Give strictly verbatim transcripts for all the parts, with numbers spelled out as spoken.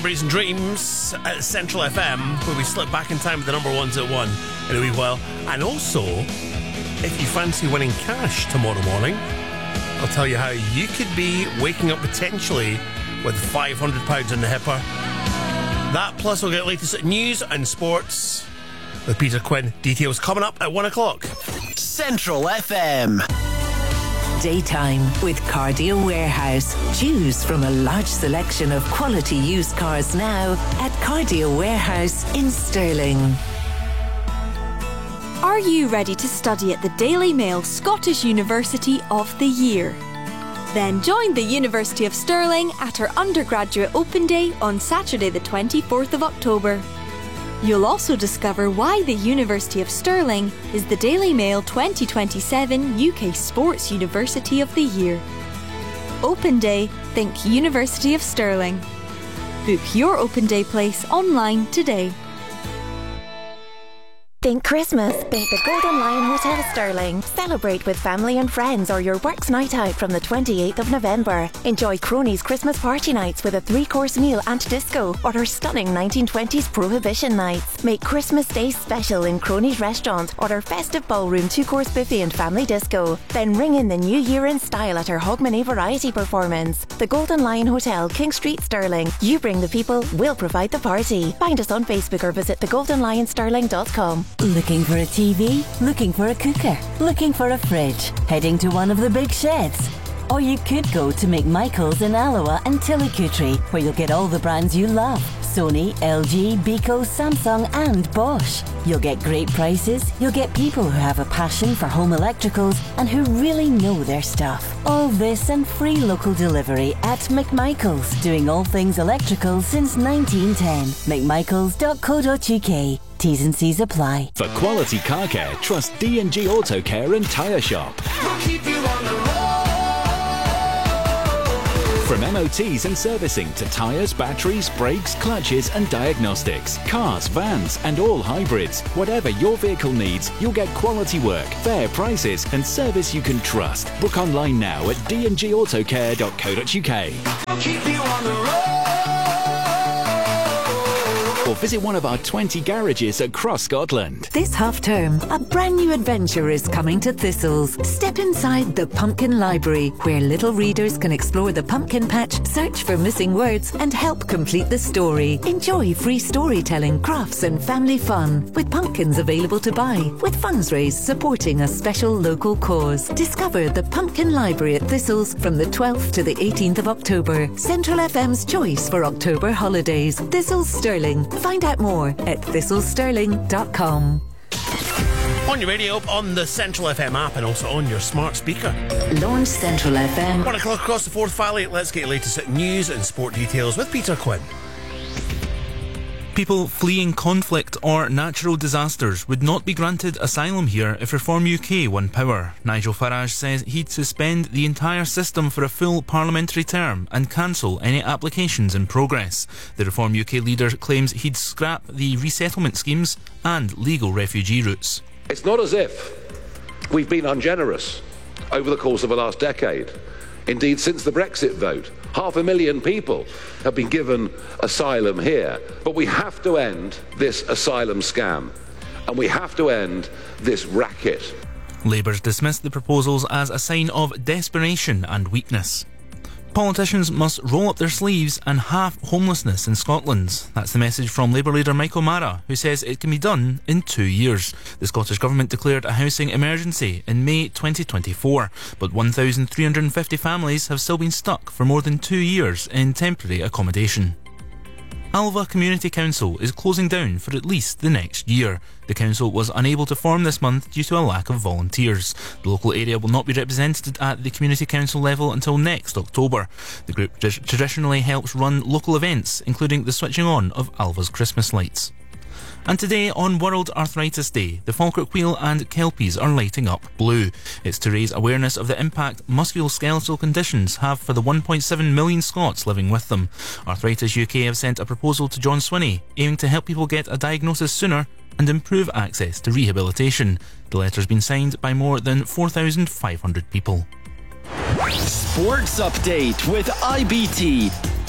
Memories and Dreams at Central F M, where we slip back in time with the number ones at one in a wee while. And also, if you fancy winning cash tomorrow morning, I'll tell you how you could be waking up potentially with five hundred pounds in the hipper. That plus we'll get latest news and sports with Peter Quinn. Details coming up at one o'clock. Central F M. Daytime with Cardio Warehouse. Choose from a large selection of quality used cars now at Cardio Warehouse in Stirling. Are you ready to study at the Daily Mail Scottish University of the Year? Then join the University of Stirling at our undergraduate open day on Saturday the twenty-fourth of October. You'll also discover why the University of Stirling is the Daily Mail twenty twenty-seven U K Sports University of the Year. Open Day, think University of Stirling. Book your open day place online today. Think Christmas, think the Golden Lion Hotel Stirling. Celebrate with family and friends or your works night out from the twenty-eighth of November. Enjoy Cronies Christmas party nights with a three-course meal and disco, or our stunning nineteen twenties Prohibition nights. Make Christmas Day special in Cronies restaurant or our festive ballroom two-course buffet and family disco. Then ring in the new year in style at our Hogmanay variety performance. The Golden Lion Hotel, King Street, Stirling. You bring the people, we'll provide the party. Find us on Facebook or visit the golden lion stirling dot com. Looking for a T V? Looking for a cooker? Looking for a fridge? Heading to one of the big sheds? Or you could go to McMichael's in Alloa and Tillicootery, where you'll get all the brands you love. Sony, L G, Beko, Samsung and Bosch. You'll get great prices, you'll get people who have a passion for home electricals and who really know their stuff. All this and free local delivery at McMichael's, doing all things electrical since nineteen ten. mcmichaels dot co dot uk. T's and C's apply. For quality car care, trust D and G Auto Care and Tyre Shop. We'll keep you on the road. From M O Ts and servicing to tyres, batteries, brakes, clutches and diagnostics. Cars, vans and all hybrids. Whatever your vehicle needs, you'll get quality work, fair prices and service you can trust. Book online now at d and g autocare dot co dot uk. We'll keep you on the road. Or visit one of our twenty garages across Scotland. This half-term, a brand new adventure is coming to Thistles. Step inside the Pumpkin Library, where little readers can explore the pumpkin patch, search for missing words, and help complete the story. Enjoy free storytelling, crafts, and family fun, with pumpkins available to buy, with funds raised supporting a special local cause. Discover the Pumpkin Library at Thistles from the twelfth to the eighteenth of October. Central F M's choice for October holidays. Thistles Stirling. Find out more at thistle stirling dot com. On your radio, on the Central F M app, and also on your smart speaker. Launch Central F M. One o'clock across the Forth Valley. Let's get your latest news and sport details with Peter Quinn. People fleeing conflict or natural disasters would not be granted asylum here if Reform U K won power. Nigel Farage says he'd suspend the entire system for a full parliamentary term and cancel any applications in progress. The Reform U K leader claims he'd scrap the resettlement schemes and legal refugee routes. It's not as if we've been ungenerous over the course of the last decade. Indeed, since the Brexit vote, half a million people have been given asylum here. But we have to end this asylum scam, and we have to end this racket. Labour's dismissed the proposals as a sign of desperation and weakness. Politicians must roll up their sleeves and halve homelessness in Scotland. That's the message from Labour leader Michael Mara, who says it can be done in two years. The Scottish Government declared a housing emergency in May twenty twenty-four, but one thousand three hundred fifty families have still been stuck for more than two years in temporary accommodation. Alva Community Council is closing down for at least the next year. The council was unable to form this month due to a lack of volunteers. The local area will not be represented at the community council level until next October. The group tr- traditionally helps run local events, including the switching on of Alva's Christmas lights. And today, on World Arthritis Day, the Falkirk Wheel and Kelpies are lighting up blue. It's to raise awareness of the impact musculoskeletal conditions have for the one point seven million Scots living with them. Arthritis U K have sent a proposal to John Swinney, aiming to help people get a diagnosis sooner and improve access to rehabilitation. The letter's been signed by more than four thousand five hundred people. Sports Update with I B T.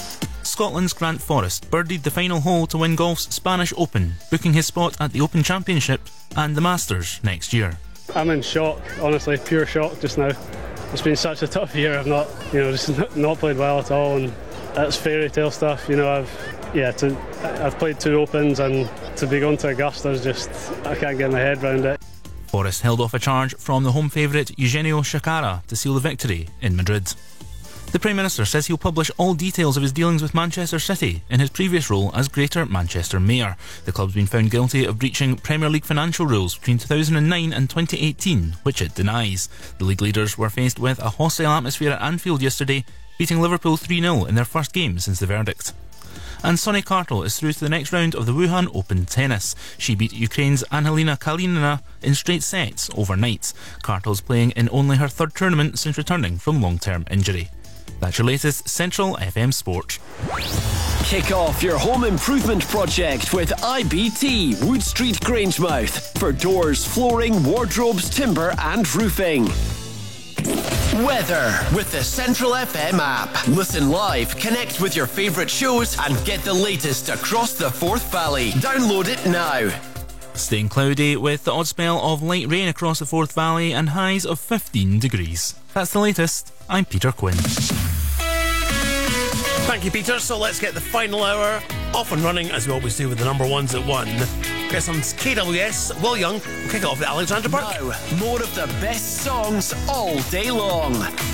Scotland's Grant Forrest birdied the final hole to win golf's Spanish Open, booking his spot at the Open Championship and the Masters next year. I'm in shock, honestly, pure shock just now. It's been such a tough year. I've not, you know, just not played well at all, and that's fairy tale stuff. You know, I've, yeah, to, I've played two Opens, and to be going to Augusta is just, I can't get my head around it. Forrest held off a charge from the home favourite Eugenio Chacarra to seal the victory in Madrid. The Prime Minister says he'll publish all details of his dealings with Manchester City in his previous role as Greater Manchester Mayor. The club's been found guilty of breaching Premier League financial rules between two thousand nine and twenty eighteen, which it denies. The league leaders were faced with a hostile atmosphere at Anfield yesterday, beating Liverpool three nil in their first game since the verdict. And Sonny Kartl is through to the next round of the Wuhan Open Tennis. She beat Ukraine's Anhelina Kalinina in straight sets overnight. Kartl's playing in only her third tournament since returning from long-term injury. That's your latest Central F M Sport. Kick off your home improvement project with I B T Wood Street Grangemouth for doors, flooring, wardrobes, timber and roofing. Weather with the Central F M app. Listen live, connect with your favourite shows and get the latest across the Forth Valley. Download it now. Staying cloudy with the odd spell of light rain across the Forth Valley and highs of fifteen degrees. That's the latest. I'm Peter Quinn. Thank you, Peter. So let's get the final hour off and running, as we always do with the number ones at one. Get some K W S, Will Young. We'll kick it off at Alexandra Park. Now, more of the best songs all day long.